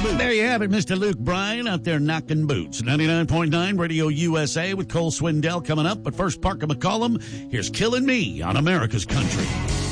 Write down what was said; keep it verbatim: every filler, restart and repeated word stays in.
There you have it, Mister Luke Bryan out there knocking boots. ninety-nine point nine Radio U S A with Cole Swindell coming up. But first, Parker McCollum. Here's Killing Me on America's Country.